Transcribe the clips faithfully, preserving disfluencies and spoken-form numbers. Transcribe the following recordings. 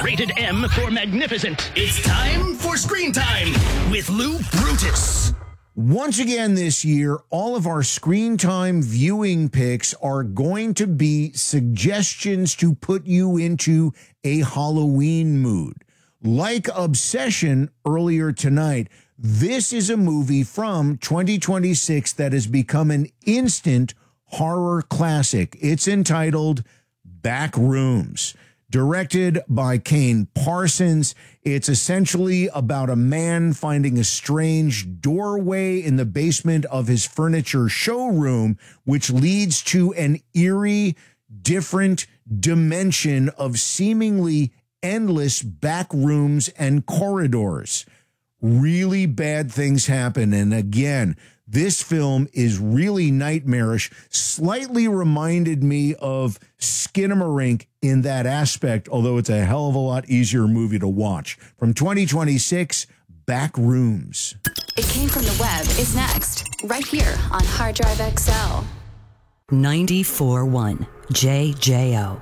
Rated M for magnificent. It's time for Screen Time with Lou Brutus. Once again this year, all of our Screen Time viewing picks are going to be suggestions to put you into a Halloween mood. Like Obsession earlier tonight, this is a movie from twenty twenty-six that has become an instant horror classic. It's entitled Backrooms. Directed by Kane Parsons, it's essentially about a man finding a strange doorway in the basement of his furniture showroom, which leads to an eerie, different dimension of seemingly endless back rooms and corridors. Really bad things happen. And again, this film is really nightmarish. Slightly reminded me of Skinamarink in that aspect, although it's a hell of a lot easier movie to watch. From twenty twenty-six, Backrooms. It Came From the Web is next, right here on Hard Drive X L. ninety-four point one J J O.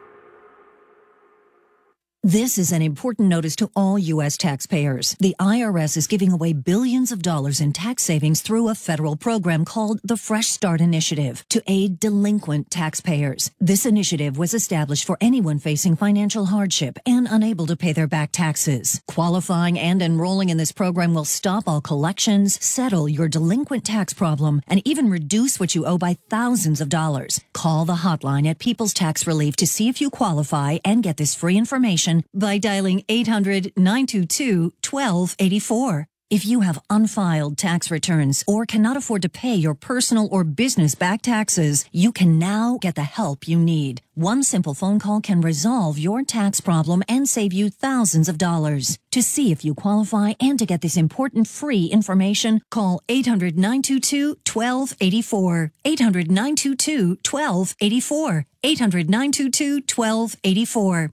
This is an important notice to all U S taxpayers. The I R S is giving away billions of dollars in tax savings through a federal program called the Fresh Start Initiative to aid delinquent taxpayers. This initiative was established for anyone facing financial hardship and unable to pay their back taxes. Qualifying and enrolling in this program will stop all collections, settle your delinquent tax problem, and even reduce what you owe by thousands of dollars. Call the hotline at People's Tax Relief to see if you qualify and get this free information by dialing eight hundred, nine two two, one two eight four. If you have unfiled tax returns or cannot afford to pay your personal or business back taxes, you can now get the help you need. One simple phone call can resolve your tax problem and save you thousands of dollars. To see if you qualify and to get this important free information, call eight hundred, nine two two, one two eight four. eight hundred, nine two two, one two eight four. eight hundred, nine two two, one two eight four.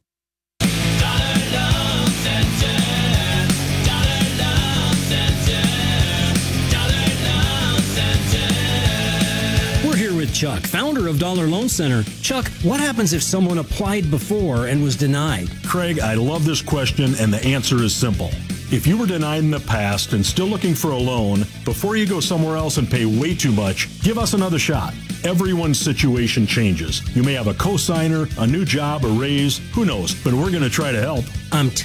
With Chuck, founder of Dollar Loan Center. Chuck, what happens if someone applied before and was denied? Craig, I love this question, and the answer is simple. If you were denied in the past and still looking for a loan, before you go somewhere else and pay way too much, give us another shot. Everyone's situation changes. You may have a cosigner, a new job, a raise, who knows, but we're going to try to help. I'm